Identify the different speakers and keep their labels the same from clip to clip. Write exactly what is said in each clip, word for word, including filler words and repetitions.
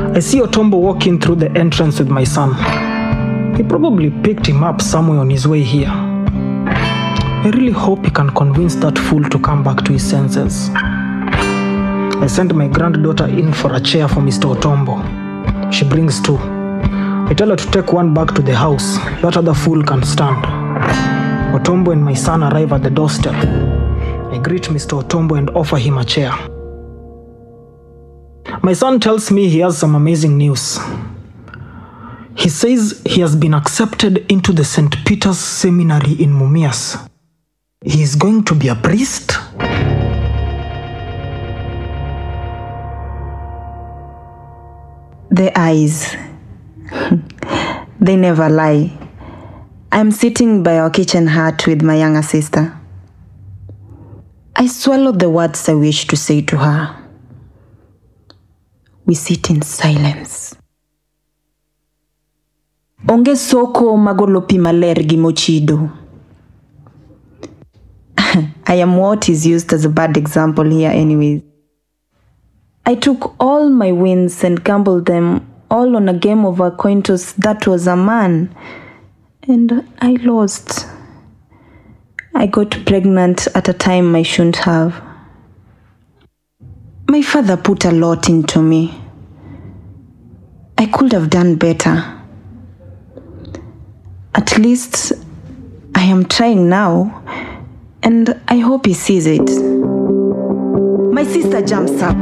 Speaker 1: I see Otombo walking through the entrance with my son. He probably picked him up somewhere on his way here. I really hope he can convince that fool to come back to his senses. I sent my granddaughter in for a chair for Mister Otombo. She brings two. I tell her to take one back to the house. That other fool can stand. Otombo and my son arrive at the doorstep. I greet Mister Otombo and offer him a chair. My son tells me he has some amazing news. He says he has been accepted into the Saint Peter's Seminary in Mumias. He is going to be a priest?
Speaker 2: The eyes. They never lie. I'm sitting by our kitchen hearth with my younger sister. I swallow the words I wish to say to her. We sit in silence. Onge soko magolopi maler gi mochido. I am what is used as a bad example here anyways. I took all my wins and gambled them all on a game of a coin toss that was a man. And I lost. I got pregnant at a time I shouldn't have. My father put a lot into me. I could have done better. At least I am trying now, and I hope he sees it. My sister jumps up.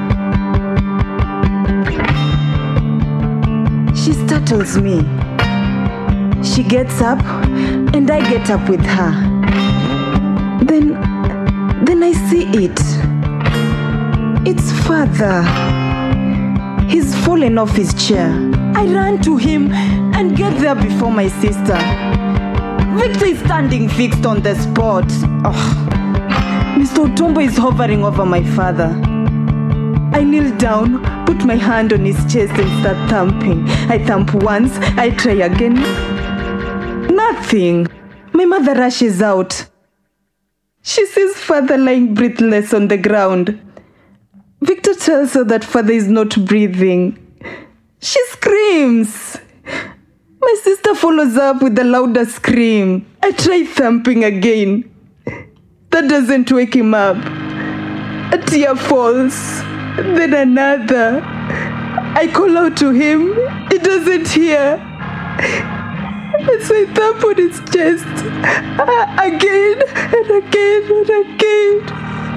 Speaker 2: She startles me. She gets up, and I get up with her. Then, then I see it. It's father. He's fallen off his chair. I ran to him and get there before my sister. Victor is standing fixed on the spot. Oh. Mister Otombo is hovering over my father. I kneel down, put my hand on his chest and start thumping. I thump once, I try again. Nothing. My mother rushes out. She sees father lying breathless on the ground. Victor tells her that father is not breathing. She screams. My sister follows up with a louder scream. I try thumping again. That doesn't wake him up. A tear falls. Then another. I call out to him. He doesn't hear. So I thump on his chest. Again and again and again.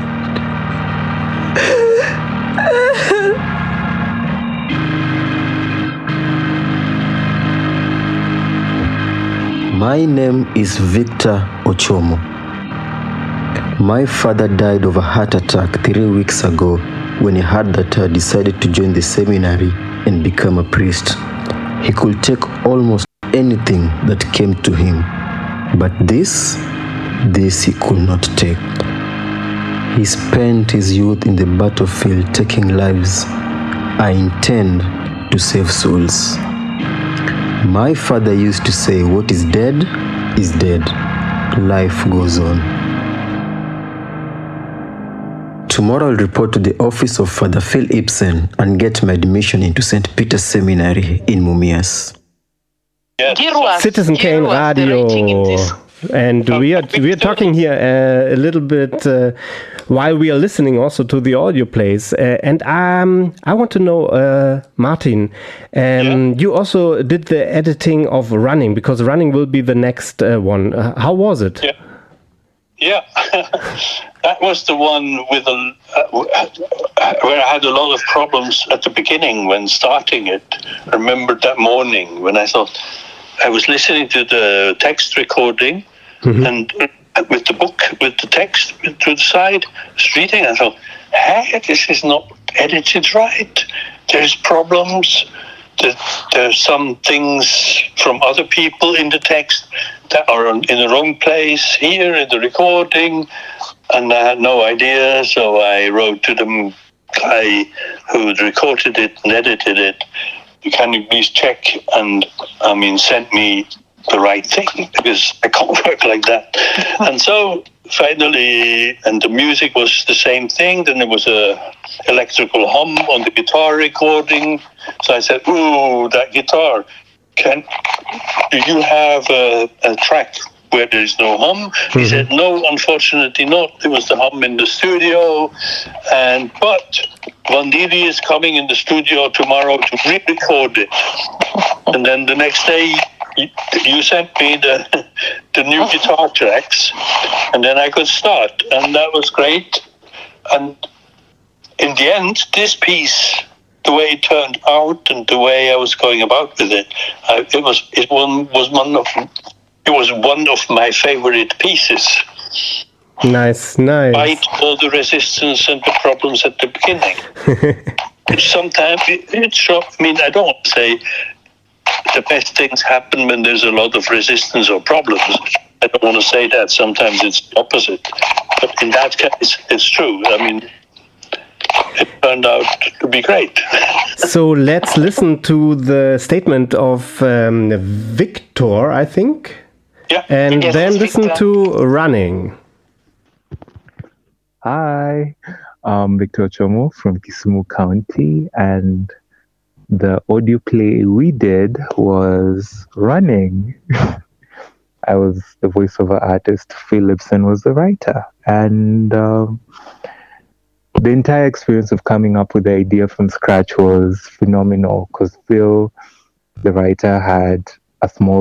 Speaker 3: My name is Victor Ochomo. My father died of a heart attack three weeks ago when he heard that I decided to join the seminary and become a priest. He could take almost anything that came to him, but this, this he could not take. He spent his youth in the battlefield taking lives. I intend to save souls. My father used to say, what is dead is dead. Life goes on. Tomorrow I'll report to the office of Father Phil Ibsen and get my admission into Saint Peter's Seminary in Mumias.
Speaker 4: Yes.
Speaker 5: Citizen Kane Radio. And we are we are talking here uh, a little bit uh, while we are listening also to the audio plays. Uh, and um, I want to know, uh, Martin, um, yeah. you also did the editing of Running, because Running will be the next uh, one. Uh, how was it?
Speaker 4: Yeah, yeah. That was the one with a, uh, where I had a lot of problems at the beginning when starting it. I remembered that morning when I thought, I was listening to the text recording, mm-hmm. and with the book, with the text to the side, I was reading, I thought, hey, this is not edited right. There's problems. There, there's some things from other people in the text that are in the wrong place here in the recording, and I had no idea, so I wrote to the guy who had recorded it and edited it, can you please check and, I mean, send me the right thing, because I can't work like that. And so finally, and the music was the same thing. Then there was a electrical hum on the guitar recording. So I said, "Ooh, that guitar! Can do you have a, a track where there is no hum?" Mm-hmm. He said, "No, unfortunately not. There was the hum in the studio, and but Vandiri is coming in the studio tomorrow to re-record it." And then the next day, you, you sent me the the new guitar tracks, and then I could start, and that was great. And in the end, this piece, the way it turned out and the way I was going about with it, I, it was it one was one of it was one of my favorite pieces.
Speaker 5: Nice, nice.
Speaker 4: Despite all the resistance and the problems at the beginning. Sometimes it, it's I mean, I don't want to say the best things happen when there's a lot of resistance or problems. I don't want to say that. Sometimes it's the opposite. But in that case, it's true. I mean, it turned out to be great.
Speaker 5: So let's listen to the statement of um, Victor, I think.
Speaker 4: Yeah.
Speaker 5: And
Speaker 4: yes,
Speaker 5: then listen
Speaker 4: Victor.
Speaker 5: to Running.
Speaker 6: Hi, I'm Victor Ochomo from Kisumu County, and the audio play we did was Running. I was the voiceover artist, Phil Lipson was the writer, and um, the entire experience of coming up with the idea from scratch was phenomenal because Phil, the writer, had a small